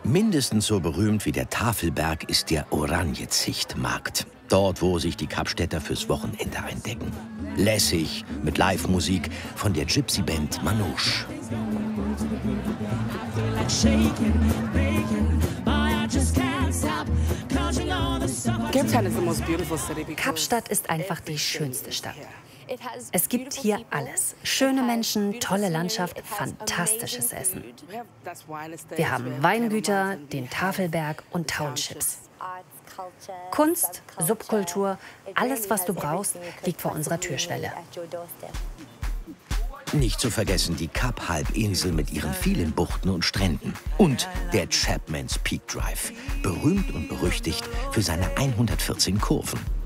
Mindestens so berühmt wie der Tafelberg ist der Oranjezichtmarkt. Dort, wo sich die Kapstädter fürs Wochenende eindecken. Lässig, mit Live-Musik von der Gypsy-Band Manouche. Kapstadt ist einfach die schönste Stadt. Es gibt hier alles. Schöne Menschen, tolle Landschaft, fantastisches Essen. Wir haben Weingüter, den Tafelberg und Townships. Kunst, Subkultur, alles, was du brauchst, liegt vor unserer Türschwelle. Nicht zu vergessen die Kap-Halbinsel mit ihren vielen Buchten und Stränden. Und der Chapman's Peak Drive, berühmt und berüchtigt für seine 114 Kurven.